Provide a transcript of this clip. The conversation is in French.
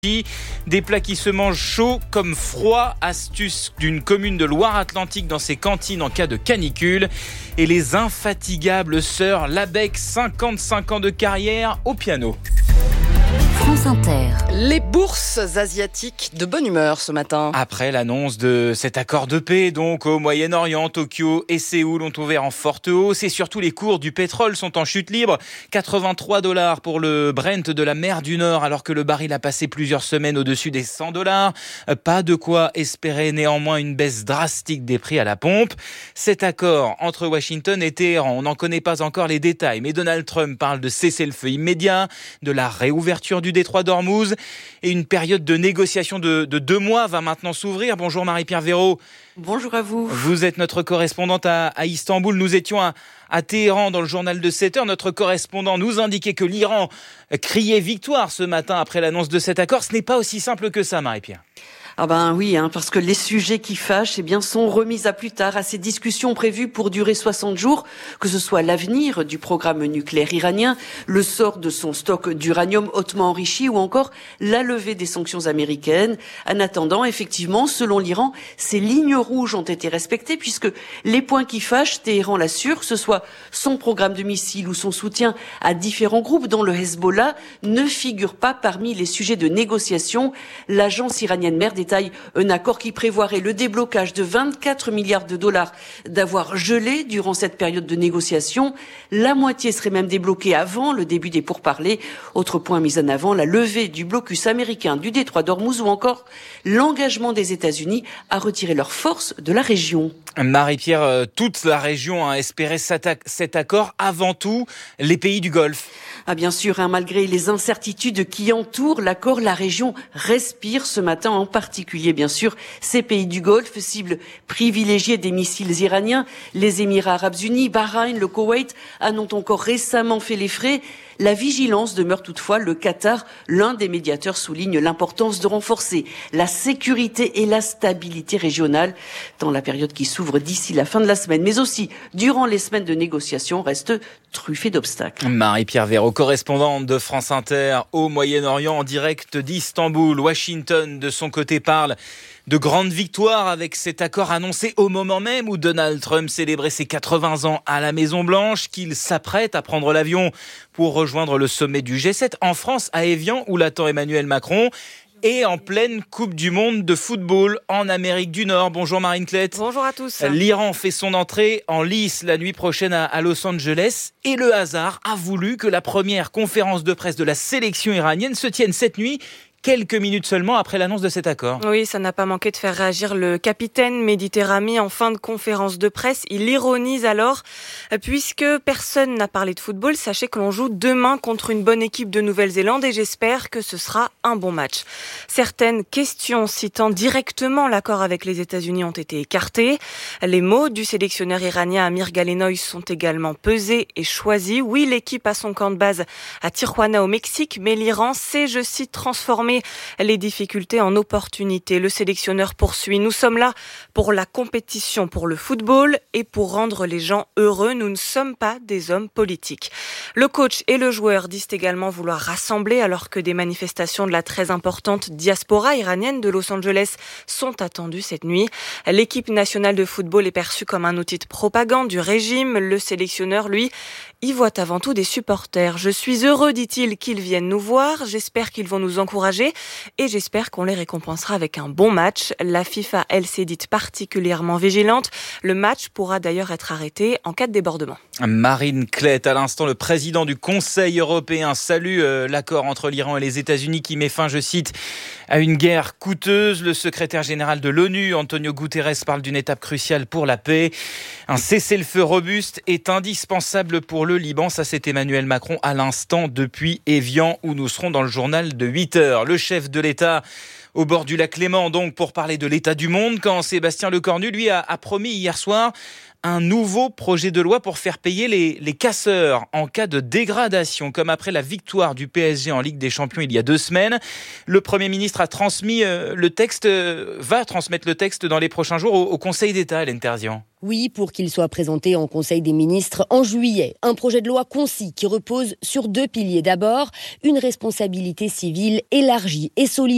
Des plats qui se mangent chaud comme froid, astuce d'une commune de Loire-Atlantique dans ses cantines en cas de canicule. Et les infatigables sœurs Labec, 55 ans de carrière au piano. France Inter. Les bourses asiatiques de bonne humeur ce matin. Après l'annonce de cet accord de paix, donc au Moyen-Orient, Tokyo et Séoul ont ouvert en forte hausse et surtout les cours du pétrole sont en chute libre. $83 pour le Brent de la mer du Nord alors que le baril a passé plusieurs semaines au-dessus des $100. Pas de quoi espérer néanmoins une baisse drastique des prix à la pompe. Cet accord entre Washington et Téhéran, on n'en connaît pas encore les détails, mais Donald Trump parle de cessez-le-feu immédiat, de la réouverture du détroit d'Ormuz et une période de négociation de 2 mois va maintenant s'ouvrir. Bonjour Marie-Pierre Véraud. Bonjour à vous. Vous êtes notre correspondante à Istanbul. Nous étions à Téhéran dans le journal de 7 heures. Notre correspondant nous indiquait que l'Iran criait victoire ce matin après l'annonce de cet accord. Ce n'est pas aussi simple que ça, Marie-Pierre. Ah ben oui, parce que les sujets qui fâchent sont remis à plus tard, à ces discussions prévues pour durer 60 jours, que ce soit l'avenir du programme nucléaire iranien, le sort de son stock d'uranium hautement enrichi ou encore la levée des sanctions américaines. En attendant, effectivement, selon l'Iran, ces lignes rouges ont été respectées puisque les points qui fâchent, Téhéran l'assure, que ce soit son programme de missiles ou son soutien à différents groupes dont le Hezbollah, ne figurent pas parmi les sujets de négociation. L'agence iranienne MER détaille un accord qui prévoirait le déblocage de 24 milliards de dollars d'avoir gelé durant cette période de négociation. La moitié serait même débloquée avant le début des pourparlers. Autre point mis en avant, la levée du blocus américain du détroit d'Ormuz ou encore l'engagement des États-Unis à retirer leurs forces de la région. Marie-Pierre, toute la région a espéré cet accord, avant tout les pays du Golfe. Ah bien sûr, malgré les incertitudes qui entourent l'accord, la région respire ce matin, en particulier bien sûr ces pays du Golfe, cible privilégiée des missiles iraniens. Les Émirats arabes unis, Bahreïn, le Koweït en ont encore récemment fait les frais. La vigilance demeure toutefois. Le Qatar, l'un des médiateurs, souligne l'importance de renforcer la sécurité et la stabilité régionale dans la période qui s'ouvre d'ici la fin de la semaine, mais aussi durant les semaines de négociation, reste truffée d'obstacles. Marie-Pierre Véraud, correspondante de France Inter au Moyen-Orient, en direct d'Istanbul. Washington, de son côté, parle de grandes victoires avec cet accord annoncé au moment même où Donald Trump célébrait ses 80 ans à la Maison-Blanche, qu'il s'apprête à prendre l'avion pour rejoindre le sommet du G7 en France, à Évian, où l'attend Emmanuel Macron. Et en pleine Coupe du Monde de football en Amérique du Nord. Bonjour Marine Klett. Bonjour à tous. L'Iran fait son entrée en lice la nuit prochaine à Los Angeles. Et le hasard a voulu que la première conférence de presse de la sélection iranienne se tienne cette nuit, quelques minutes seulement après l'annonce de cet accord. Oui, ça n'a pas manqué de faire réagir le capitaine Mehdi Rami en fin de conférence de presse. Il ironise alors, puisque personne n'a parlé de football, sachez que l'on joue demain contre une bonne équipe de Nouvelle-Zélande et j'espère que ce sera un bon match. Certaines questions citant directement l'accord avec les États-Unis ont été écartées. Les mots du sélectionneur iranien Amir Galenoy sont également pesés et choisis. Oui, l'équipe a son camp de base à Tijuana au Mexique, mais l'Iran sait, je cite, transformer les difficultés en opportunités. Le sélectionneur poursuit. Nous sommes là pour la compétition, pour le football et pour rendre les gens heureux. Nous ne sommes pas des hommes politiques. Le coach et le joueur disent également vouloir rassembler alors que des manifestations de la très importante diaspora iranienne de Los Angeles sont attendues cette nuit. L'équipe nationale de football est perçue comme un outil de propagande du régime. Le sélectionneur, lui, y voit avant tout des supporters. Je suis heureux, dit-il, qu'ils viennent nous voir. J'espère qu'ils vont nous encourager et j'espère qu'on les récompensera avec un bon match. La FIFA, elle, s'est dite particulièrement vigilante. Le match pourra d'ailleurs être arrêté en cas de débordement. Marine Klett, à l'instant, le président du Conseil européen salue l'accord entre l'Iran et les États-Unis qui met fin, je cite, à une guerre coûteuse. Le secrétaire général de l'ONU, Antonio Guterres, parle d'une étape cruciale pour la paix. Un cessez-le-feu robuste est indispensable pour le Liban. Ça, c'est Emmanuel Macron à l'instant depuis Évian, où nous serons dans le journal de 8 heures. Le chef de l'État au bord du lac Léman, donc, pour parler de l'état du monde, quand Sébastien Lecornu, lui, a promis hier soir un nouveau projet de loi pour faire payer les casseurs en cas de dégradation, comme après la victoire du PSG en Ligue des Champions il y a 2 semaines. Le Premier ministre a transmis le texte, va transmettre le texte dans les prochains jours au Conseil d'État, Hélène Terzian. Oui, pour qu'il soit présenté en Conseil des ministres en juillet. Un projet de loi concis qui repose sur 2 piliers. D'abord, une responsabilité civile élargie et solide